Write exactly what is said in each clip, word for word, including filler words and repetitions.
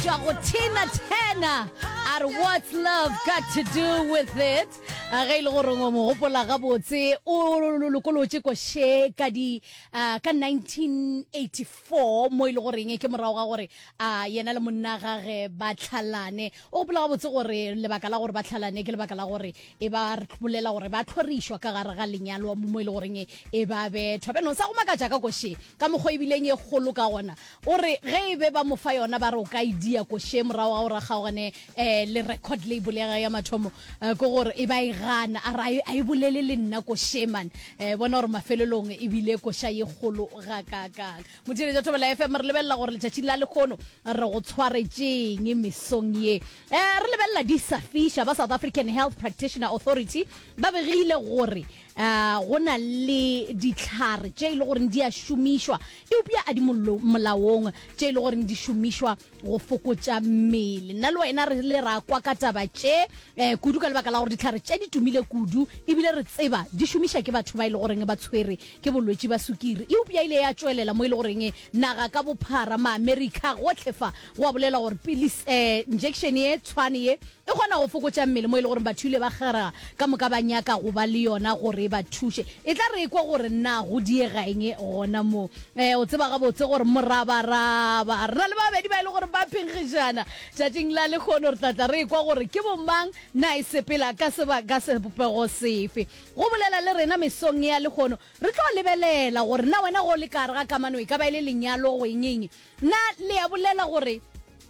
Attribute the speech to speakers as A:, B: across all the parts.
A: Jago Tina Turner at What's Love Got to Do with It. A ge ile gore mo gopola ga botse o lokolotse ko she ka di ka nineteen eighty-four mo ile gore ke morago ga gore a yena le monna ga ge ba tlhalane o gopola ga botse gore lebaka la gore ba tlhalane ke lebaka la gore e ba bolela gore ba tlhorishwa ka gare ga lenyalo mo ile gore e ba be thobeno sa go makatsa ka ko she ka mo go ibileng e golo ka gona ore ge e be ba mo fa yona ba re o ka idea ko she morago ga gore ga gone eh le record label ya mathomo go gore e ba gana a ra e bolele le nna ko sheman eh bona gore mafelelong e bile ko sha ye golo ga ka ka motšhile ja thobela F M re lebella gore letšatši la lekgono re go tshwaretseng mesong ye eh re lebella di Safisha ba South African Health Practitioner Authority ba begile gore uh gona le ditlhare tše ile gore di a šomišwa eupša a di molaong tše ile gore di šomišwa go fokotša mmele nna le wena re le ra kwa ka taba tše eh kudu ka lebaka la gore ditlhare tše di tumile kudu ebile re tseba di šomišwa ke batho ba ile gore ba tshwere ke bolwetši ba sukiri eupša ile ya tšwelela mo ile gore naga ka bophara ma America gohle fa wa bolela gore pills eh injection ye tshwane ye e gona go fokotša mmele mo ile gore batho ile ba gera ka moka ba nyaka go ba le yona gore ba thushe e tla re kwa gore na go diegeng gona mo eh o tseba ga botse gore morabaraba rena le babedi ba ile gore ba phengejana tšatšing la lekgono re tlatla re kwa gore ke bomang na e sepela ka seba ka sepopego sefe go bolela le rena mesong ya lekgono re tlo lebelela gore na wena go le kare ga kamano e ka ba ile lenyalo go enyeng na le ya bolela gore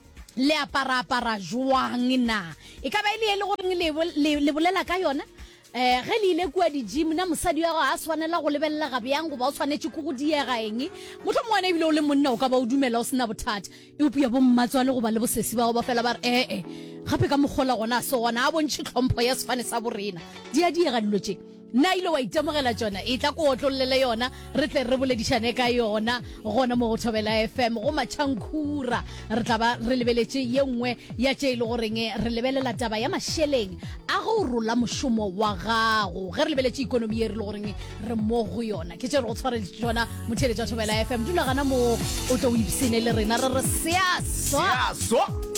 A: le apara apara jwang na e ka ba ile le gore le bolela ka yona eh ge le ile kwa di gym na mosadi wa go a swanela go lebella ga bjang go ba o tshwanetse go go diega eng motho mongwe ebile o le monna o ka ba o dumela o sena bothata e upia bo mmatswale go ba le bosesi ba go ba fela ba re eh eh gape ka mogola gona so gona a bontšhe tlhompho ya sefane sa borena di a diega dilo tše na ile wa itemogela tsona e tla ko otlolele yona re tle re boledišane ka yona gona mo go thobela F M go matšhankhura re tla ba re lebeletse ye nngwe ya tše ile goreng re lebelela taba ya mašeleng a go rola mošomo wa gago ge re lebeletse ikonomi ye re le goreng re mo go yona ke tše re go tshwaretse tsona motheletša thobela F M dula gana mo o tlo o ipsene le rena re re seaswa
B: seaswa